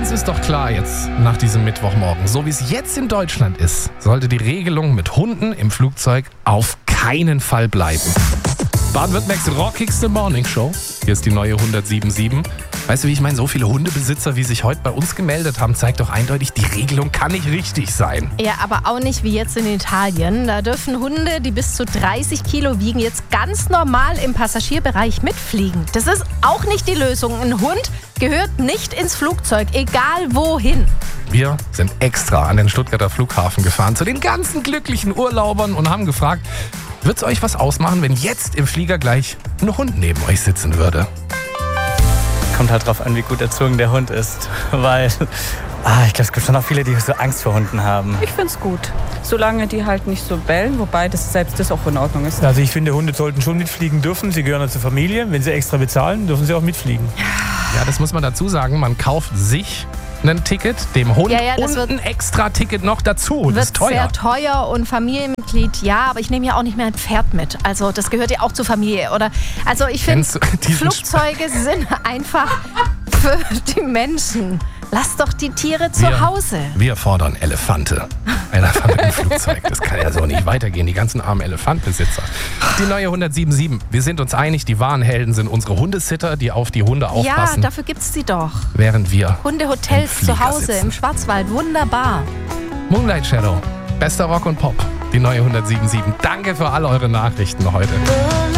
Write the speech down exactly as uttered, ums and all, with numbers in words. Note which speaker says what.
Speaker 1: Eins ist doch klar jetzt nach diesem Mittwochmorgen. So wie es jetzt in Deutschland ist, sollte die Regelung mit Hunden im Flugzeug auf keinen Fall bleiben. Baden-Württembergs rockigste Morningshow. Hier ist die neue hundertsieben sieben. Weißt du, wie ich meine, so viele Hundebesitzer, wie sich heute bei uns gemeldet haben, zeigt doch eindeutig, die Regelung kann nicht richtig sein.
Speaker 2: Ja, aber auch nicht wie jetzt in Italien. Da dürfen Hunde, die bis zu dreißig Kilo wiegen, jetzt ganz normal im Passagierbereich mitfliegen. Das ist auch nicht die Lösung. Ein Hund gehört nicht ins Flugzeug, egal wohin.
Speaker 1: Wir sind extra an den Stuttgarter Flughafen gefahren zu den ganzen glücklichen Urlaubern und haben gefragt, wird es euch was ausmachen, wenn jetzt im Flieger gleich ein Hund neben euch sitzen würde?
Speaker 3: Kommt halt drauf an, wie gut erzogen der Hund ist, weil ah, ich glaube, es gibt schon auch viele, die so Angst vor Hunden haben.
Speaker 4: Ich finde es gut, solange die halt nicht so bellen, wobei das selbst das auch in Ordnung ist.
Speaker 5: Also ich finde, Hunde sollten schon mitfliegen dürfen, sie gehören zur Familie. Wenn sie extra bezahlen, dürfen sie auch mitfliegen.
Speaker 1: Ja, das muss man dazu sagen, man kauft sich ein Ticket, dem Hund
Speaker 2: Ja, ja, das
Speaker 1: und
Speaker 2: wird-
Speaker 1: ein extra Ticket noch dazu. Das
Speaker 2: Wird
Speaker 1: ist teuer.
Speaker 2: sehr teuer und Familienmitglied, ja, aber ich nehme ja auch nicht mehr ein Pferd mit. Also das gehört ja auch zur Familie, oder? Also ich finde,
Speaker 1: Kennst du diesen
Speaker 2: Flugzeuge sind einfach für die Menschen. Lass doch die Tiere zu
Speaker 1: Wir-
Speaker 2: Hause.
Speaker 1: Wir fordern Elefante. Elefante im Flugzeug. Das kann ja so nicht weitergehen. Die ganzen armen Elefantbesitzer. Die neue hundertsieben sieben. Wir sind uns einig, die wahren Helden sind unsere Hundesitter, die auf die Hunde
Speaker 2: Ja,
Speaker 1: aufpassen,
Speaker 2: dafür gibt's sie doch.
Speaker 1: während wir
Speaker 2: Hundehotels
Speaker 1: im Flieger
Speaker 2: zu Hause
Speaker 1: sitzen.
Speaker 2: im Schwarzwald, wunderbar.
Speaker 1: Moonlight Shadow. Bester Rock und Pop. Die neue hundertsieben sieben. Danke für all eure Nachrichten heute.